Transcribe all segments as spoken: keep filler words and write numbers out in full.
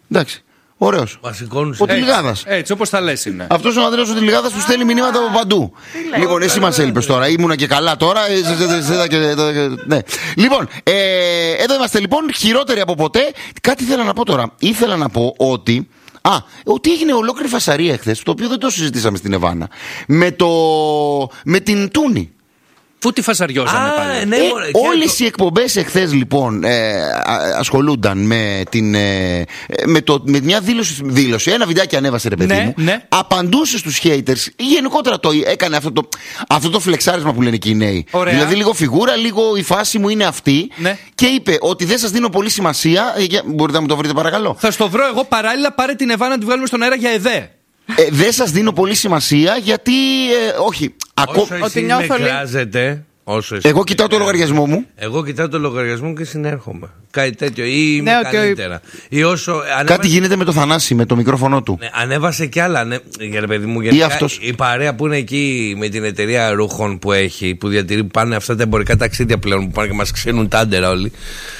Εντάξει. Ωραίος. Ο Τιλιγάδας. Έτσι, όπως θα λες είναι. Αυτός ο Ανδρέας ο Τιλιγάδας που στέλνει μηνύματα από παντού. Λοιπόν, εσύ μας έλειπες τώρα. Ήμουνα και καλά τώρα. Ναι. Λοιπόν, εδώ είμαστε λοιπόν, χειρότεροι από ποτέ. Κάτι ήθελα να πω τώρα. Ήθελα να πω ότι. Α, ότι έγινε ολόκληρη φασαρία εχθές, το οποίο δεν το συζητήσαμε στην Εβάνα. Με το. με την Τούνη. Πού τη φασαριόζαμε πάλι. Ναι, ε, όλες οι εκπομπές εχθές λοιπόν ε, ασχολούνταν με, την, ε, με, το, με μια δήλωση, δήλωση. Ένα βιντεάκι ανέβασε ρε παιδί ναι, μου. Ναι. Απαντούσε στους haters. Γενικότερα το έκανε αυτό το, αυτό το φλεξάρισμα που λένε και οι νέοι. Ωραία. Δηλαδή λίγο φιγούρα, λίγο η φάση μου είναι αυτή. Ναι. Και είπε ότι δεν σας δίνω πολύ σημασία. Μπορείτε να μου το βρείτε παρακαλώ. Θα στο βρω εγώ παράλληλα. Πάρε την Εβάνα να τη βγάλουμε στον αέρα για ΕΔΕ. Ε, δεν σας δίνω πολύ σημασία γιατί. Ε, όχι. Όσο ακό... εσείς με κράζετε, όσο εσείς εγώ κοιτάω το λογαριασμό μου. Εγώ κοιτάω το λογαριασμό μου και συνέρχομαι. Κάτι τέτοιο. Ή είμαι ναι, καλύτερα. Ο... Ή όσο ανέβασε... Κάτι γίνεται με το Θανάση, με το μικρόφωνο του. Ναι, ανέβασε κι άλλα. Ναι. Για ρε παιδί μου, γενικά, η παρέα που είναι εκεί με την εταιρεία ρούχων που έχει, που διατηρεί πάνε αυτά τα εμπορικά ταξίδια πλέον που πάνε και μας ξύνουν τάντερα όλοι.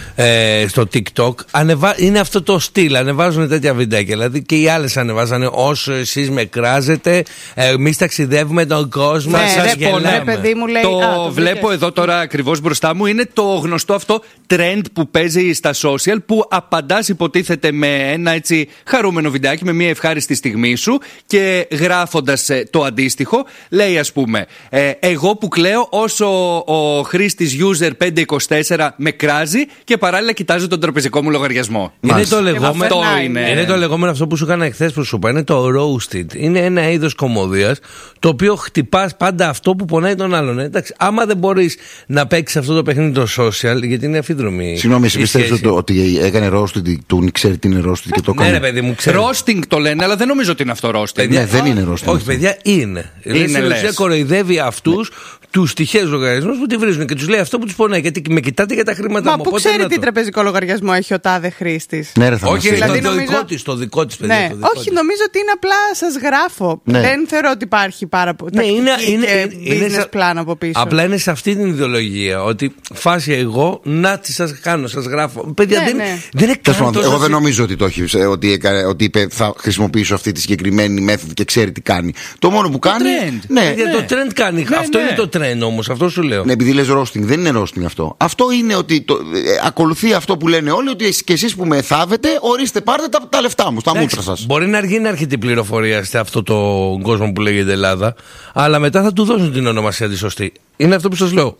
Ε, στο TikTok. Ανεβα... Είναι αυτό το στυλ. Ανεβάζουν τέτοια βιντεάκια. Δηλαδή και οι άλλες ανεβάζανε όσο εσείς με κράζετε. Εμείς ταξιδεύουμε τον κόσμο. Ναι, σας ρε, γελάμε. παιδί μου λέει, το, α, το βλέπω βρήκες. εδώ τώρα ακριβώς μπροστά μου. Είναι το γνωστό αυτό trend που παίζει στα social, που απαντάς υποτίθεται με ένα έτσι χαρούμενο βιντεάκι, με μια ευχάριστη στιγμή σου, και γράφοντας ε, το αντίστοιχο λέει ας πούμε ε, εγώ που κλαίω όσο ο χρήστης user πεντακόσια είκοσι τέσσερα με κράζει και παράλληλα κοιτάζω τον τραπεζικό μου λογαριασμό. Είναι το, λεγόμενο, αυτό είναι. είναι το λεγόμενο αυτό που σου έκανα εχθές που σου είπα. Είναι το roasted. Είναι ένα είδος κωμωδίας το οποίο χτυπάς πάντα αυτό που πονάει τον άλλον. Εντάξει, άμα δεν μπορείς να παίξεις αυτό το παιχνίδι το social, γιατί είναι αφίδρομη. Συγγνώμη, εσύ πιστεύεις ότι έκανε roasted, του ξέρει τι είναι roasted και το έκανε. Ναι, ρε παιδί μου, ξέρει. Roasting το λένε, αλλά δεν νομίζω ότι είναι αυτό roasting. Παιδιά, ναι, δεν είναι roasting. Όχι, παιδιά, είναι. Είναι λες. Λες, κοροϊδεύει αυτούς τους τυχαίους λογαριασμούς που τη βρίσκουν και τους λέει αυτό που τους πονάει. Γιατί με κοιτάτε για τα χρήματα Μα μου. που ξέρει τι τραπεζικό λογαριασμό έχει ο τάδε χρήστης. Ναι, ρε, όχι, δηλαδή, το, νομίζω... δικό της, το δικό της, παιδιά. Ναι, το δικό όχι, της. νομίζω ότι είναι απλά σας γράφω. Ναι. Δεν θεωρώ ότι υπάρχει πάρα πολύ. Ναι, είναι, είναι, και είναι, business είναι, plan από πίσω. Απλά είναι σε αυτή την ιδεολογία. Ότι φάση εγώ, να τι σας κάνω, σας γράφω. Παιδιά, ναι, δεν, ναι. δεν είναι καν τόσο. Εγώ δεν νομίζω ότι το έχει, ότι, ότι είπε θα χρησιμοποιήσω αυτή τη συγκεκριμένη μέθοδο και ξέρει τι κάνει. Το μόνο που το κάνει. Trend. Ναι, ναι. Το trend κάνει. Ναι, αυτό ναι. είναι το trend όμως, αυτό σου λέω. Ναι, επειδή λες roasting, δεν είναι roasting αυτό. Αυτό είναι ότι το, ε, ακολουθεί αυτό που λένε όλοι, ότι και εσείς που με θάβετε, ορίστε πάρτε τα, τα λεφτά μου, στα Εντάξει, μούτρα σας. Μπορεί να αργεί να έρχεται η πληροφορία σε αυτό το κόσμο που λέγεται Ελλάδα, αλλά μετά θα του δώσουν την ονομασία τη σωστή. Είναι αυτό που σας λέω.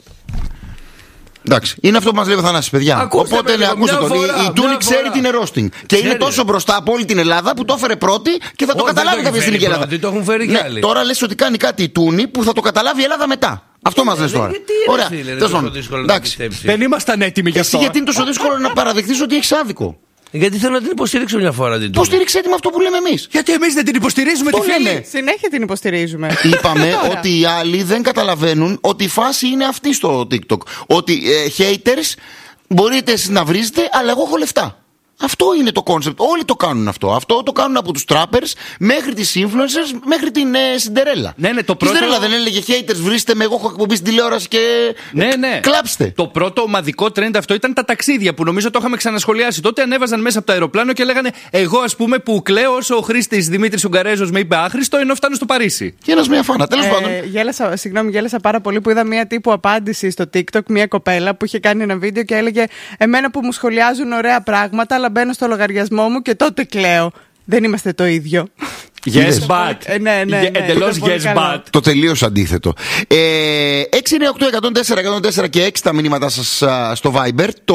Εντάξει, είναι αυτό που μας λέει ο Θανάσης, παιδιά. Ακούστε Οπότε με, ναι, ακούστε μια τον. φορά, Η, η Τούνη ξέρει φορά. τι είναι roasting. Και Ξέρει. είναι τόσο μπροστά από όλη την Ελλάδα που το έφερε πρώτη και θα το Όχι, καταλάβει δεν το κάποια έχει στιγμή η φέρει Ελλάδα. πρώτη, το έχουν φέρει Ναι, κι άλλοι. τώρα λες ότι κάνει κάτι η Τούνη που θα το καταλάβει η Ελλάδα μετά. Αυτό μας λες τώρα. Γιατί Ωραία. είναι φίλε, Τέλος τόσο πάντων. δύσκολο να Εντάξει. πιστέψει. Δεν ήμασταν έτοιμοι γι' Εσύ αυτό. γιατί είναι τόσο δύσκολο να παραδεχθείς ότι έχεις άδικο. Γιατί θέλω να την υποστηρίξω μια φορά την Τούνη. Υποστήριξε τη με αυτό που λέμε εμείς. Γιατί εμείς δεν την υποστηρίζουμε Το τη φίλη. λένε. Συνέχεια την υποστηρίζουμε. Είπαμε Τώρα. ότι οι άλλοι δεν καταλαβαίνουν ότι η φάση είναι αυτή στο TikTok. Ότι ε, haters μπορείτε εσείς να βρίζετε, αλλά εγώ έχω λεφτά. Αυτό είναι το κόνσεπτ. Όλοι το κάνουν αυτό. Αυτό το κάνουν από τους trappers μέχρι τις influencers μέχρι την ε, Σιντερέλα. Ναι, ναι, το Η πρώτο- Σιντερέλα δεν έλεγε haters, βρίστε με, εγώ έχω εκπομπή στην τηλεόραση και. Ναι, ναι. Κλάψτε. Το πρώτο ομαδικό trend αυτό ήταν τα ταξίδια που νομίζω το είχαμε ξανασχολιάσει. Τότε ανέβαζαν μέσα από το αεροπλάνο και λέγανε εγώ ας πούμε που κλαίω όσο ο χρήστης Δημήτρης Ουγγαρέζος με είπε άχρηστο ενώ φτάνω στο Παρίσι. Και ένας μια φάνα. Τέλος πάντων. Ε, γέλασα, συγγνώμη, γέλασα πάρα πολύ που είδα μία τύπου απάντηση στο TikTok, μία κοπέλα που είχε κάνει ένα βίντεο και έλεγε εμένα που μου σχολιάζουν ωραία πράγματα, αλλά μπαίνω στο λογαριασμό μου και τότε κλαίω. Δεν είμαστε το ίδιο. Yes, but. Ε, ναι, ναι, ναι, Εντελώς ήταν πολύ yes, καλό. but. Το τελείως αντίθετο. Ε, έξι εννιά οκτώ εκατόν τέσσερα εκατόν τέσσερα και έξι τα μηνύματά σας α, στο Viber. Το.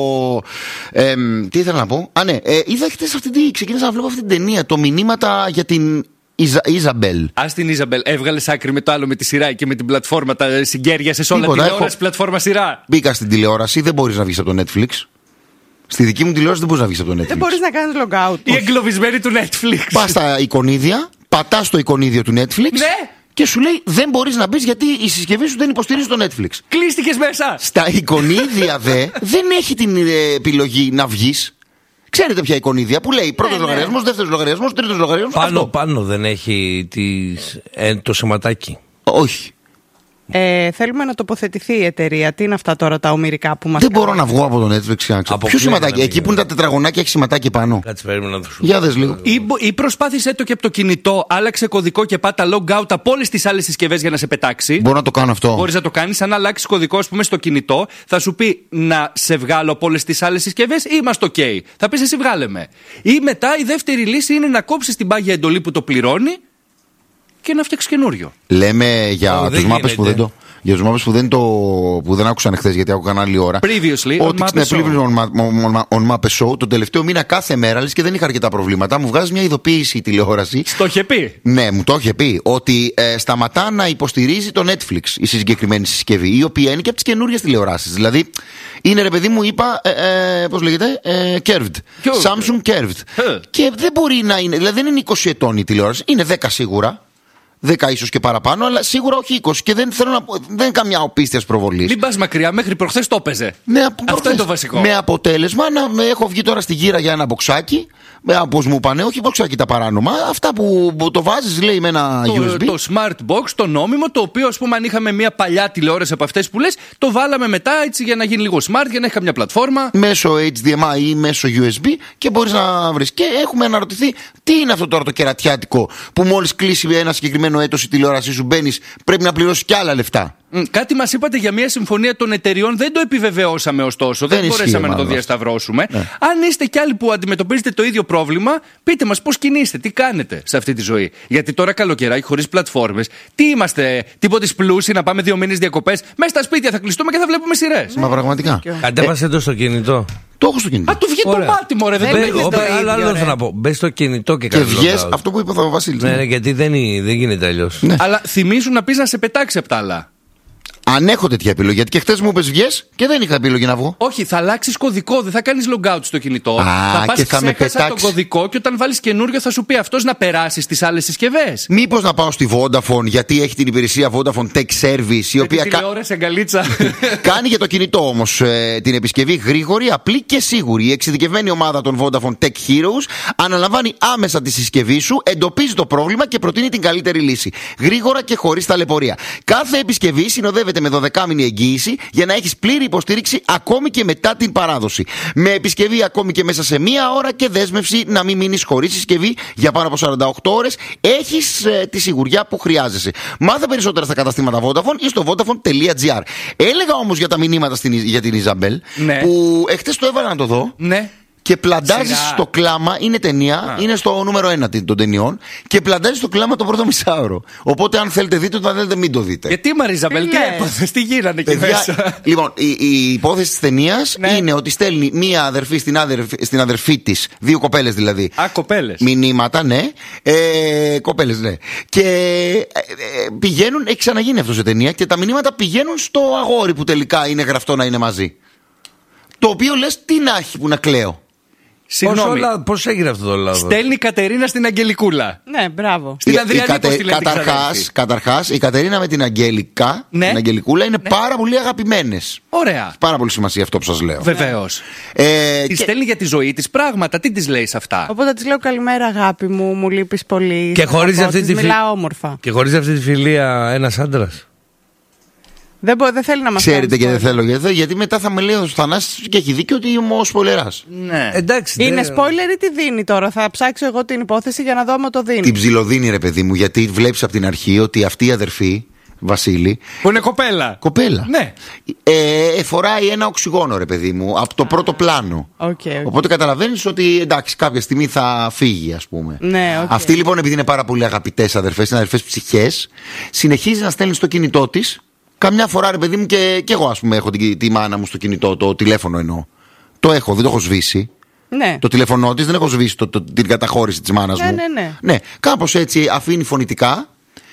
Ε, τι ήθελα να πω. Α, ναι. Ε, είδα χτες αυτή τη. Ξεκίνησα να βλέπω αυτή την ταινία. Το μηνύματα για την Ιζα, Ιζαμπέλ. Α την Ιζαμπέλ, έβγαλε άκρη με το άλλο με τη σειρά και με την πλατφόρμα. Τα συγκέριασε όλα. Τίποτα, Τηλεόραση, έχω- πλατφόρμα, σειρά. Μπήκα στην τηλεόραση. Δεν μπορείς να βγεις από το Netflix. Στη δική μου τηλεόραση δεν μπορείς να βγεις από το Netflix. Δεν μπορείς να κάνεις log out. Η εγκλωβισμένη του Netflix. Πας στα εικονίδια, πατάς το εικονίδιο του Netflix. Ναι. Και σου λέει δεν μπορείς να μπεις γιατί η συσκευή σου δεν υποστηρίζει το Netflix. Κλείστηκες μέσα. Στα εικονίδια δε δεν έχει την ε, επιλογή να βγεις. Ξέρετε ποια εικονίδια που λέει πρώτος ναι, ναι. λογαριασμός, δεύτερος λογαριασμός, τρίτος λογαριασμός. Πάνω, Αυτό. πάνω δεν έχει τις, ε, το σηματάκι. Όχι. Ε, θέλουμε να τοποθετηθεί η εταιρεία. Τι είναι αυτά τώρα τα ομηρικά που μας Δεν κάνουν? μπορώ να βγω από το Netflix και να ξέρω. Ποιο σηματάκι, εκεί που είναι τα τετραγωνάκια έχει σηματάκι πάνω. Κάτσε, περίμενα να το σου. Για δες λίγο. Ή, ή προσπάθησέ το και από το κινητό, άλλαξε κωδικό και πάτα log out από όλες τις άλλες συσκευές για να σε πετάξει. Μπορώ να το κάνω αυτό. Μπορείς να το κάνεις. Αν αλλάξει κωδικό, ας πούμε, στο κινητό, θα σου πει να σε βγάλω από όλες τις άλλες συσκευές ή είμαστε OK. Θα πεις εσύ βγάλε με. Ή μετά η δεύτερη λύση είναι να κόψεις την πάγια εντολή που το πληρώνει και να φτιάξει καινούριο. Λέμε για Oh, τους μάπες που δεν το. Για τους μάπες που δεν, το, που δεν άκουσαν χθες, γιατί άκουγαν άλλη ώρα. Previously, ότι on στην Mappe Previously on Mappe Show, τον τελευταίο μήνα κάθε μέρα, λες και δεν είχα αρκετά προβλήματα, μου βγάζει μια ειδοποίηση η τηλεόραση. Στο είχε πει. Ναι, μου το είχε πει. Ότι ε, σταματά να υποστηρίζει το Netflix η συγκεκριμένη συσκευή, η οποία είναι και από τις καινούριες τηλεοράσεις. Δηλαδή, είναι ρε παιδί μου, είπα, ε, ε, πώς λέγεται, ε, curved. Samsung curved. Ε. Και δεν μπορεί να είναι, δηλαδή δεν είναι είκοσι ετών η τηλεόραση, είναι δέκα σίγουρα. δέκα ίσως και παραπάνω, αλλά σίγουρα όχι είκοσι. Και δεν θέλω να πω, δεν είναι καμιά οπίστιας προβολής. Μην πας μακριά, μέχρι προχθές το έπαιζε. Ναι, αυτό προχθές. είναι το βασικό. Με αποτέλεσμα να με έχω βγει τώρα στη γύρα για ένα μποξάκι. Όπως μου είπανε, όχι μποξάκι τα παράνομα. Αυτά που, που το βάζεις, λέει, με ένα το, γιου ες μπι. Το smart box, το νόμιμο, το οποίο, ας πούμε, αν είχαμε μια παλιά τηλεόραση από αυτές που λες, το βάλαμε μετά έτσι για να γίνει λίγο smart, για να έχει καμιά πλατφόρμα. Μέσω έιτς ντι εμ άι ή μέσω γιου ες μπι και μπορείς να βρεις. Και έχουμε αναρωτηθεί τι είναι αυτό τώρα το κερατιάτικο που μόλις κλείσει ένα συγκεκριμένο έτος η τηλεόρασή σου, μπαίνεις, πρέπει να πληρώσεις κι άλλα λεφτά. Κάτι μας είπατε για μια συμφωνία των εταιριών, δεν το επιβεβαιώσαμε ωστόσο, δεν, δεν μπορέσαμε να το διασταυρώσουμε. Ναι. Αν είστε κι άλλοι που αντιμετωπίζετε το ίδιο πρόβλημα, πείτε μας πώς κινείστε, τι κάνετε σε αυτή τη ζωή. Γιατί τώρα καλοκαιράκι, χωρίς πλατφόρμες, τι είμαστε, τίποτε πλούσιοι να πάμε δύο μήνες διακοπές, μέσα στα σπίτια θα κλειστούμε και θα βλέπουμε σειρές. Μα πραγματικά. Κατέβασε ε, το στο κινητό. Το έχω στο κινητό. Α, του βγει το μάτι, μωρέ, δεν το Άλλο άλλο θέλω να πω. Μπες στο κινητό και και βγες αυτό που είπε ο Βασίλης. Ναι, ναι, γιατί δεν, δεν γίνεται αλλιώς. Ναι. Αλλά θυμήσου να πεις να σε πετάξει απ' τα άλλα. Αν έχω τέτοια επιλογή, γιατί και χτες μου είπες βγες και δεν είχα επιλογή να βγω. Όχι, θα αλλάξεις κωδικό, δεν θα κάνεις log out στο κινητό. Α, θα πας και θα με ξέχασα πετάξει τον κωδικό και όταν βάλεις καινούριο θα σου πει αυτός να περάσει στις άλλες συσκευές. Μήπως να πάω στη Vodafone, γιατί έχει την υπηρεσία Vodafone Tech Service, η οποία κα... τηλεόραση αγκαλίτσα. κάνει για το κινητό όμως ε, την επισκευή γρήγορη, απλή και σίγουρη. Η εξειδικευμένη ομάδα των Vodafone Tech Heroes αναλαμβάνει άμεσα τη συσκευή σου, εντοπίζει το πρόβλημα και προτείνει την καλύτερη λύση. Γρήγορα και χωρίς ταλαιπωρία. Κάθε επισκευή συνοδεύεται με δωδεκάμηνη εγγύηση για να έχεις πλήρη υποστήριξη ακόμη και μετά την παράδοση. Με επισκευή ακόμη και μέσα σε μία ώρα και δέσμευση να μην μείνεις χωρίς συσκευή για πάνω από σαράντα οκτώ ώρες, έχεις ε, τη σιγουριά που χρειάζεσαι. Μάθε περισσότερα στα καταστήματα Vodafone ή στο vodafone τελεία gr. Έλεγα όμως για τα μηνύματα στην, για την Ιζαμπέλ, ναι, που εχθές το έβαλα να το δω. Ναι. Και πλαντάζεις στο κλάμα, είναι ταινία, Α. είναι στο νούμερο ένα των ταινιών, και πλαντάζεις στο κλάμα το πρώτο μισάωρο. Οπότε αν θέλετε δείτε το, αν θέλετε μην το δείτε. Γιατί Μαριζαμπέλ, τι έπαθες, τι γίνανε εκεί μέσα. Λοιπόν, η, η υπόθεση της ταινίας, ναι, είναι ότι στέλνει μία αδερφή στην, αδερφή, στην αδερφή της, δύο κοπέλες δηλαδή. Α, κοπέλες. Μηνύματα, ναι. Ε, κοπέλες, ναι. Και ε, ε, πηγαίνουν, έχει ξαναγίνει αυτό σε ταινία, και τα μηνύματα πηγαίνουν στο αγόρι που τελικά είναι γραφτό να είναι μαζί. Το οποίο λες τι να έχει που να κλαίω. Συγγνώμη. Πώς έγινε αυτό το λάθος. Στέλνει η Κατερίνα στην Αγγελικούλα. Ναι, μπράβο. Στην Ανδριανή, Κατε... πώς τη λένε, καταρχάς, καταρχάς, η Κατερίνα με την Αγγέλικα, ναι, την Αγγελικούλα, είναι, ναι, πάρα πολύ αγαπημένες. Ωραία. Πάρα πολύ σημασία αυτό που σας λέω. Βεβαίως. Ε, τη και... στέλνει για τη ζωή της πράγματα. Τι της λέει σε αυτά. Οπότε της λέω καλημέρα αγάπη μου, μου λείπεις πολύ. Και χωρίς αυτή τη μιλάω όμορφα. Και χωρίς αυτή τη φιλία ένας άντρας. Δεν, μπο, δεν θέλει να μας ξέρετε κάνει και δεν θέλω, γιατί, γιατί μετά θα με λέει ο Θανάσης και έχει δίκιο ότι είμαι ο σπολεράς. Ναι. Εντάξει, είναι δε... spoiler ή τι δίνει τώρα. Θα ψάξω εγώ την υπόθεση για να δω άμα το δίνει. Την ψιλοδίνει, ρε παιδί μου, γιατί βλέπεις από την αρχή ότι αυτή η αδερφή, Βασίλη, που είναι κοπέλα. Κοπέλα. Ναι. Ε, φοράει ένα οξυγόνο, ρε παιδί μου, από το ah. πρώτο πλάνο. Okay, okay. Οπότε καταλαβαίνεις ότι εντάξει, κάποια στιγμή θα φύγει, ας πούμε. Ναι, okay. Αυτή λοιπόν, επειδή είναι πάρα πολύ αγαπητές αδερφές, είναι αδερφές ψυχές, συνεχίζει να στέλνει στο κινητό της. Καμιά φορά, ρε παιδί μου, και, και εγώ, ας πούμε, έχω τη, τη μάνα μου στο κινητό, το τηλέφωνο εννοώ. Το έχω, δεν το έχω σβήσει. Ναι. Το τηλέφωνό της δεν έχω σβήσει το, το, την καταχώρηση της μάνας ναι, μου. Ναι, ναι. ναι. Κάπως έτσι αφήνει φωνητικά.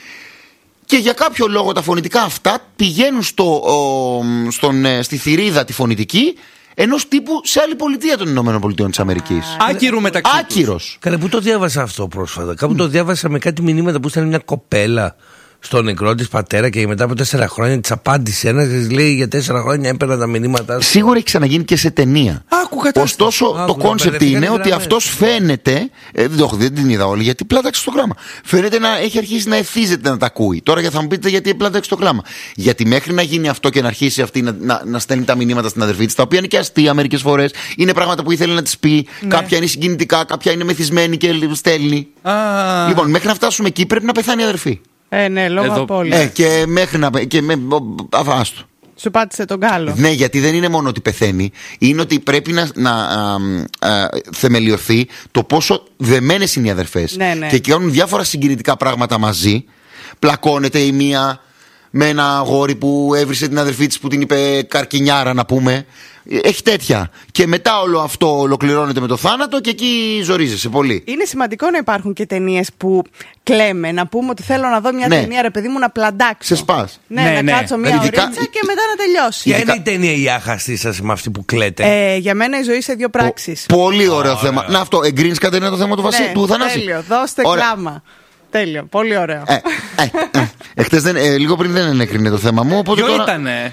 Και για κάποιο λόγο τα φωνητικά αυτά πηγαίνουν στο, ο, στον, στη θηρίδα τη φωνητική ενός τύπου σε άλλη πολιτεία των Ηνωμένων Πολιτειών της Αμερικής. Άκυρο μεταξύ. Άκυρος. Καλέ, πού το διάβασα αυτό πρόσφατα. Κάπου το διάβασα με κάτι μηνύματα που ήταν μια κοπέλα στο νεκρό της πατέρα και μετά από τέσσερα χρόνια της απάντησε ένα, της λέει για τέσσερα χρόνια έπαιρνα τα μηνύματα. Σίγουρα έχει ξαναγίνει και σε ταινία. Άκου, ωστόσο Άκου, το κόνσεπτ είναι ότι αυτός φαίνεται, ε, δεν, το, δεν την είδα όλη γιατί πλάταξε στο κλάμα. Φαίνεται να έχει αρχίσει να ευθύζεται να τα ακούει. Τώρα θα μου πείτε γιατί πλάταξε το κλάμα. Γιατί μέχρι να γίνει αυτό και να αρχίσει αυτή να, να, να στέλνει τα μηνύματα στην αδερφή της, τα οποία είναι και αστεία μερικές φορές, είναι πράγματα που ήθελε να της πει, ναι. Κάποια είναι συγκινητικά, κάποια είναι μεθυσμένη και στέλνει. Α. Λοιπόν, μέχρι να φτάσουμε εκεί πρέπει να πεθάνει η αδερφή. Ε, ναι, λόγω απώλειας. Ε, και μέχρι να. Και με, αφάστο. Σου πάτησε τον κάλο. Ναι, γιατί δεν είναι μόνο ότι πεθαίνει, είναι ότι πρέπει να, να α, α, θεμελιωθεί το πόσο δεμένες είναι οι αδερφές. Ναι, ναι. Και κάνουν διάφορα συγκινητικά πράγματα μαζί. Πλακώνεται η μία με ένα αγόρι που έβρισε την αδερφή της που την είπε καρκινιάρα, να πούμε. Έχει τέτοια. Και μετά όλο αυτό ολοκληρώνεται με το θάνατο και εκεί ζορίζεσαι πολύ. Είναι σημαντικό να υπάρχουν και ταινίες που κλαίμε. Να πούμε ότι θέλω να δω μια ναι. ταινία, ρε παιδί μου, να πλαντάξω. Σε σπάς. Ναι, ναι, να ναι. κάτσω μια Ειδικά... ωρίτσα και μετά να τελειώσει. Ποια Ειδικά... είναι η ταινία η άχαστη σας με αυτή που κλαίτε? Ε, για μένα η ζωή σε δύο πράξεις. Πο- πολύ ωραίο Ωραία. θέμα. Να, αυτό εγκρίνεις κατά είναι το θέμα του, Βασί... Ναι, του Θανάση. τέλειο, δώστε Ωραία. κλάμα. Τέλειο, πολύ ωραίο. Ε, ε, ε. Εχθές δεν, ε, λίγο πριν δεν ενέκρινε το θέμα μου. Οπότε Ποιο τώρα, ήτανε?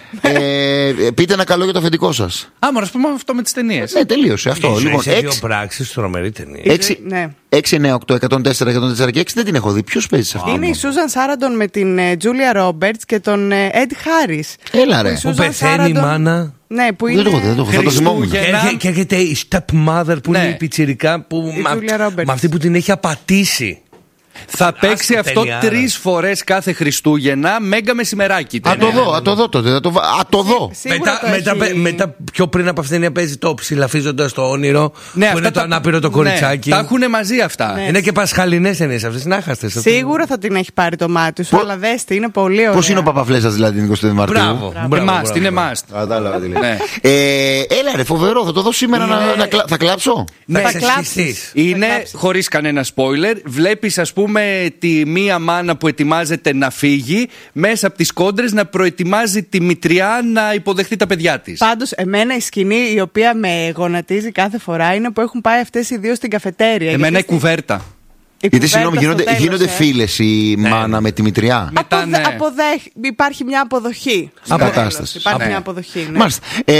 ε, πείτε ένα καλό για το αφεντικό σας. Α, μωρά, ας πούμε αυτό με τις ταινίες. Ναι, τελείωσε αυτό. Η Λοιπόν, σε δύο πράξεις, τρομερή ταινία. έξι, Ναι. έξι, εννιά, οκτώ, εκατόν τέσσερα, εκατόν τέσσερα και έξι δεν την έχω δει. Ποιος παίζει σε αυτή? Είναι η Σούζαν Σάραντον με την Τζούλια Ρόμπερτς και τον Εντ Χάρις. Έλα ρε. Που Που πεθαίνει η μάνα. Ναι, που Δεν είναι. το έχω δει, δεν το έχω δει. Θα το θυμόμουν. Χριστούγεννα. Και έρχεται- Και έρχεται η stepmother που Ναι. είναι η πιτσιρικά που Η με, Julia Roberts. με αυτή που την έχει απατήσει. Θα παίξει αυτό ταινιάρα. τρεις φορές κάθε Χριστούγεννα, μέγα μεσημεράκι. Α το δω, α το δω τότε. θα το βα- Α το δω. Σίγουρα Μετά, το μετά, έχει. μετά, πιο πριν από αυτήν την ταινία παίζει το ψηλαφίζοντας το όνειρο. Ναι, που αυτά είναι το τα- ανάπηρο το ναι, κοριτσάκι. τα έχουν μαζί αυτά. Ναι. Είναι και πασχαλινές ταινίες αυτές, είναι άχαστες. Σίγουρα θα την έχει πάρει το μάτι σου, Πο- αλλά δέστε, είναι πολύ ωραία. Πώς είναι ο Παπαφλέσας δηλαδή την εικοστή Μαρτίου? Μπράβο. Είναι μπράβο, must, μπράβο, είναι μπράβο. must. Κατάλαβα τι λέει. Ναι. Ε, έλα ρε, φοβερό, θα το δω σήμερα να, να κλα- θα κλάψω. Να Θα ξεσχιστείς. κλάψεις. Είναι, Θα κλάψεις. χωρίς κανένα spoiler, βλέπεις ας πούμε τη μία μάνα που ετοιμάζεται να φύγει, μέσα από τις κόντρες να προετοιμάζει τη μητριά να υποδεχτεί τα παιδιά της. Πάντως, εμένα η σκηνή η οποία με γονατίζει κάθε φορά είναι που έχουν πάει αυτές οι δύο στην καφετέρια. Εμένα η Γιατί στη- κουβέρτα. η Γιατί κουβέρτα συγγνώμη, στο γίνονται, τέλος, γίνονται ε. φίλες η μάνα με τη μητριά. Μετά, Αποδε- ναι. αποδέχ- Υπάρχει μια αποδοχή. στο Απο- τέλος. κατάσταση. Υπάρχει Ναι. μια αποδοχή. Ναι. Μάλιστα. Ε,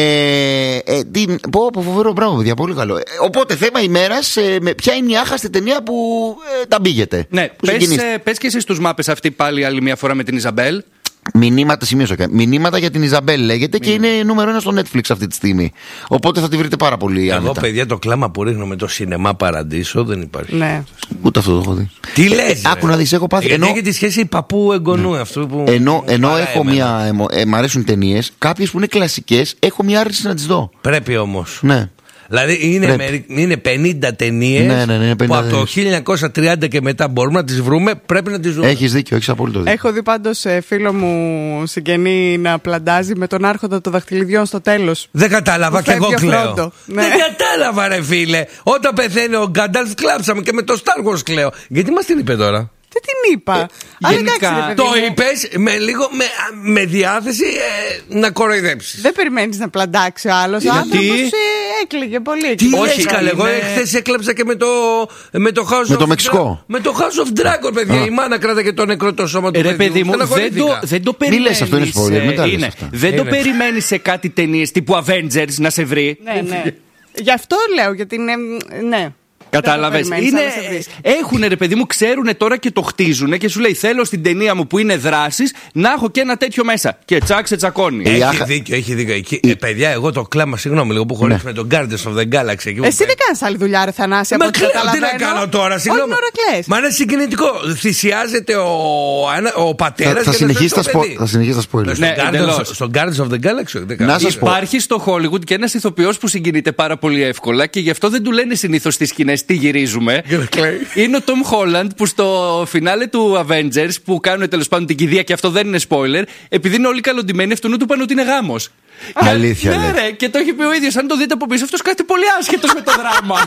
ε, τι, πω, πω, φοβερό, μπράβο, παιδιά, πολύ καλό. Ε, οπότε, θέμα ημέρας, ε, με, ποια είναι η άχαστη ταινία που ε, τα μπήγετε. Ναι, που πες, συγκινήσετε. ε, πες και εσύ στους μάπες αυτή πάλι άλλη μια φορά με την Ιζαμπέλ. Μηνύματα, σημείωσα και. Μηνύματα για την Ιζαμπέλ λέγεται και είναι νούμερο ένα στο Netflix αυτή τη στιγμή. Οπότε θα τη βρείτε πάρα πολύ Εγώ, άνετα. παιδιά, το κλάμα που ρίχνω με το σινεμά Παραντήσο δεν υπάρχει. Ναι. Ούτε αυτό το έχω δει. Τι λες, Άκου ρε. να δεις, έχω πάθει. Γιατί Ενώ- έχει τη σχέση παππού εγγονού αυτού που. Ενώ, ενώ παρά έχω εμένα. μια. εμο- Ε, μ' αρέσουν ταινίε, κάποιε που είναι κλασικέ, έχω μια άρνηση να τι δω. Πρέπει όμως. Ναι. Δηλαδή είναι, Πρέπει. μερι- είναι πενήντα ταινίες Ναι, ναι, ναι, είναι που πενήντα από το ταινίες. χίλια εννιακόσια τριάντα και μετά μπορούμε να τις βρούμε, πρέπει να τις δούμε. Έχει δίκιο, έχει απόλυτο δίκιο. Έχω δει πάντως ε, φίλο μου συγγενή να πλαντάζει με τον άρχοντα των δαχτυλιδιών στο τέλος. Δεν κατάλαβα Που και εγώ φεύγει ο κλαίω. Φρόντο. Ναι. Δεν κατάλαβα, ρε φίλε. Όταν πεθαίνει ο Γκάνταλφ, κλάψαμε και με το Star Wars κλαίω. Γιατί μας την είπε τώρα. Δεν την είπα. Αλλά γενικά, εντάξει, ρε παιδί Το μου, είπες με λίγο με, με διάθεση ε, να κοροϊδέψεις. δεν περιμένεις να πλαντάξει ο άλλος. Ο Γιατί? άνθρωπος ε, έκλαιγε πολύ. Τι Όχι, λες, καλέ, εγώ είναι- χθες έκλαψα και με το, με το House Με of το Μεξικό. Με το House of Dragon, παιδιά. Α. Η μάνα κράταγε το νεκρό το σώμα του Ρε παιδιού. παιδί μου, δεν το, Στεναχωρήθηκα. δεν το Μη περιμένεις. λες, αυτό είναι spoiler, ε, μην τα λες είναι. αυτά. Δεν το Είναι. περιμένεις σε κάτι ταινίες τύπου Avengers να σε βρει. Ναι, ναι. Γι' αυτό λέω, γιατί είναι. Ναι. Κατάλαβε. Δεν το περιμένεις, αλλά σε βρίσκει. Έχουν ρε παιδί μου, ξέρουν τώρα και το χτίζουν και σου λέει: θέλω στην ταινία μου που είναι δράση να έχω και ένα τέτοιο μέσα. Και τσακ σε τσακώνει. Ε, Έχει άχα- δίκιο, έχει δίκιο. Εκεί, ε, παιδιά, εγώ το κλάμα, συγγνώμη λίγο που χωρί με τον Guardians of the Galaxy. εκεί που Εσύ πέ- δεν κάνεις άλλη δουλειά, ρε Θανάση. Μα από ό,τι κλαίω, τι να καταλαβαίνω. κάνω τώρα, Όλη συγγνώμη. την ώρα κλαις. Μα είναι συγκινητικό. Θυσιάζεται ο, ένα- ο πατέρα. Θα, θα συνεχίσει τα σπο- θα συνεχίσει τα spoilers. Ναι, εντελώς. Στον Guardians of the Galaxy. δεν κάνω. Να σας πω. Υπάρχει στο Hollywood και ένα ηθοποιό που συγκινείται πάρα πολύ εύκολα και γι' αυτό δεν του λένε συνήθω στι σκηνέ τι γυρίζουμε. Για να κλαίει. Είναι ο Tom Holland που στο φινάλε του Avengers που κάνουν τέλος πάντων την κηδεία και αυτό δεν είναι spoiler, επειδή είναι όλοι καλοντημένοι, αυτού του πάνε ότι είναι γάμος. Αλήθεια, Ναι, λέει. ρε, και το έχει πει ο ίδιος. Αν το δείτε από πίσω, αυτός κάτι πολύ άσχετος με το δράμα.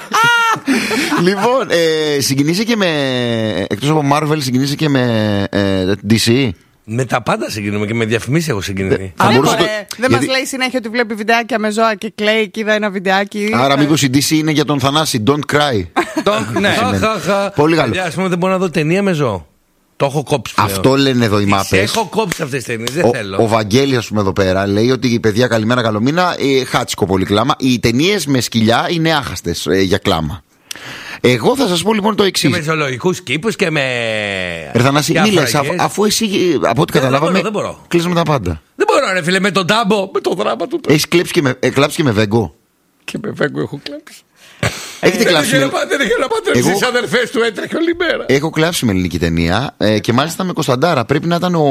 Λοιπόν, ε, συγκινήσει και με. Εκτός από Marvel, συγκινήσει και με ε, ντι σι. Με τα πάντα συγκινούμε και με διαφημίσεις έχω συγκινηθεί. Θα Ναι, μπορούσε μωρέ, το- δεν γιατί- μας λέει συνέχεια ότι βλέπει βιντεάκια με ζώα και κλαίει και είδα ένα βιντεάκι. Άρα, μήπως η ντι σι είναι για τον Θανάση. Don't cry. Το- ναι. Χα, χα, χα. Πολύ καλό. Παιδιά, ας πούμε, δεν μπορώ να δω ταινία με ζώο. Το έχω κόψει πλέον. Αυτό λένε εδώ οι μάπες. Έχω κόψει αυτές τις ταινίες, δεν ο, θέλω. Ο Βαγγέλης, ας πούμε, εδώ πέρα λέει ότι η παιδιά καλημέρα καλομήνα, ε, χάτσικο πολύ κλάμα. Οι ταινίες με σκυλιά είναι άχαστες ε, για κλάμα. Εγώ θα σας πω λοιπόν το εξής. Και με ζωολογικούς κήπους και με. Ερθανάση, μη λες, αφ, αφού εσύ από ό,τι καταλάβαμε. Δεν μπορώ. Κλείσαμε τα πάντα. Δεν μπορώ, ρε φίλε, με τον τάμπο, με το δράμα του. Έχεις κλέψει και με, ε, κλάψει και με βέγκο. Και με βέγκο έχω κλέψει. Έχετε κλάψει. Δεν είχε να πάτε στις αδερφές του, έτρεχε όλη μέρα. Έχω κλάψει με ελληνική ταινία ε, και μάλιστα με Κωνσταντάρα. Πρέπει να ήταν ο.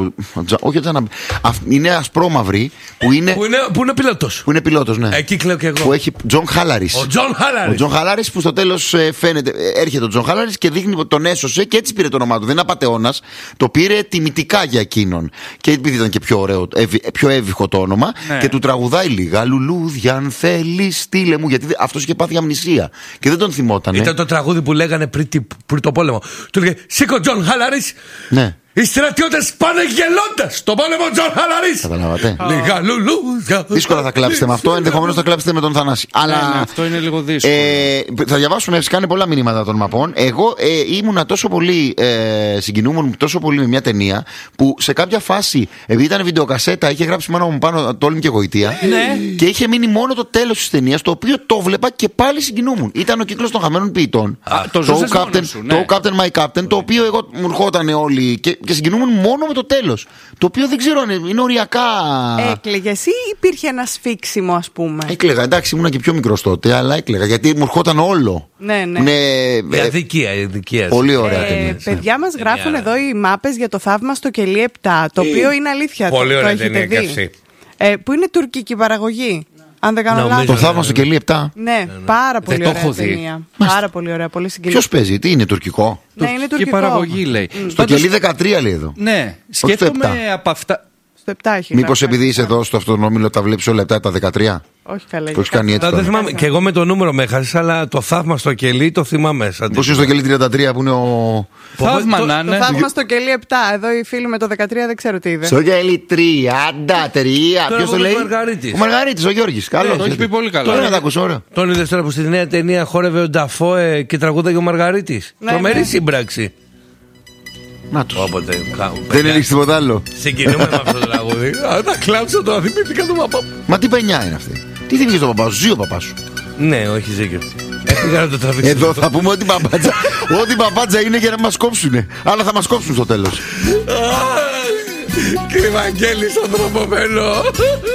Όχι ο Τζανα. Είναι ασπρόμαυρη που είναι. Που είναι, που είναι πιλότος. Που είναι πιλότος, ναι. Εκεί κλαίω και εγώ. Που έχει Τζον Χάλαρης. Ο Τζον Χάλαρης. Ο Τζον Χάλαρης που στο τέλος ε, φαίνεται. Έρχεται ο Τζον Χάλαρης και δείχνει ότι τον έσωσε και έτσι πήρε το όνομά του. Δεν είναι απατεώνας. Το πήρε τιμητικά για εκείνον. Και επειδή ήταν και πιο ωραίο, εύη, πιο εύηχο το όνομα. Ναι. Και του τραγουδάει λίγα λουλούδια αν θέλει, στείλε μου. Γιατί αυτός είχε πάθει αμνησία. Και δεν τον θυμότανε. Ήταν το τραγούδι που λέγανε πριν, πριν το πόλεμο. Του λέγε σήκω Τζον Χάλαρης. Ναι. Οι στρατιώτες πάνε γελώντας στον πόλεμο Τζον Χάλαρης. Καταλάβατε. Λίγα λουλούδια. Δύσκολα θα κλάψετε με αυτό. Ενδεχομένως θα κλάψετε με τον Θανάση. Αλλά ναι, ναι, αυτό είναι λίγο δύσκολο. Ε, θα διαβάσουμε φυσικά είναι πολλά μηνύματα των μαπών. Εγώ ε, ήμουνα τόσο πολύ ε, συγκινούμουν τόσο πολύ με μια ταινία που σε κάποια φάση, επειδή ήταν βιντεοκασέτα, είχε γράψει μάνα μου πάνω τόλμη και γοητεία. Ναι. Και είχε μείνει μόνο το τέλος της ταινίας, το οποίο το βλέπα και πάλι συγκινούμουν. Ήταν ο κύκλος των χαμένων ποιητών. Α, το το Captain, σου, ναι. το Captain My Captain, το οποίο εγώ μου ερχόταν όλοι και, και συγκινούμουν μόνο με το τέλος. Το οποίο δεν ξέρω, είναι, είναι οριακά. Έκλαιγες ή υπήρχε ένα σφίξιμο, ας πούμε? Έκλαιγα, εντάξει, ήμουν και πιο μικρός τότε, αλλά έκλαιγα γιατί μου ερχόταν όλο. Ναι, ναι. Είναι, η αδικία, η αδικία. Πολύ ωραία ε, ταινία. Παιδιά μας γράφουν εδώ οι μάπες για το θαύμα στο κελί επτά, το οποίο είναι αλήθεια. Πολύ το, ωραία το έχετε ταινία δει. Ε, που είναι τουρκική παραγωγή. Αν δεν κάνω Νομίζω, λάθος. Το θαύμα στο κελί επτά. Ναι, ναι, πάρα πολύ δεν ωραία το έχω δει. ταινία. Πάρα πολύ ωραία, πολύ συγκινητική. Ποιος παίζει, τι είναι, τουρκικό? Ναι, είναι Και τουρκικό. παραγωγή λέει. Στο Πάντως, κελί δεκατρία λέει εδώ. ναι, στο σκέφτομαι επτά. από αυτά. Στο επτά έχει Μήπως γράψει. επειδή είσαι εδώ στο αυτονόμιλο τα βλέπεις όλα επτά τα δεκατρία. Όχι καλά. Το έχεις κάνει έτσι. Δεν τώρα. θυμάμαι. Και εγώ με το νούμερο με έχασες, αλλά το θαύμα στο κελί το θυμάμαι. Πώς είναι στο κελί τριάντα τρία που είναι ο. Θαύμα το- να Το είναι. θαύμα στο κελί επτά. Εδώ οι φίλοι με το δεκατρία δεν ξέρω τι είδε. Στο κελί τριάντα τρία. Τώρα Ποιος το εγώ λέει? ο Μαργαρίτης. Ο Μαργαρίτης, ο Γιώργης. Καλό. το έχει πει πολύ καλά. Τώρα να τα ακούσω, ωραία. Τον είδες τώρα που στη νέα ταινία χόρευε ο Νταφόε και τραγούδαγε ο Μαργαρίτης. Ναι, Τρομερή ναι. σύμπραξη. Να τους. Όποτε. Δεν έλεγες τίποτα άλλο. Συγκινούμε με αυτό το τραγούδι. Α, τα κλάψω τώρα, θυμήθηκα τον παπά μου. Μα τι πενιά είναι αυτή. Τι θυμήθηκες τον παπά σου, ζει ο παπάς σου. Ναι, όχι ζήκιο. Πήγα να το τραβήξω. Εδώ θα πούμε ότι παπάτζα, ό,τι παπάτζα είναι για να μας κόψουνε. Αλλά θα μας κόψουν στο τέλος. Κύριε Βαγγέλη, στον δρομομένο.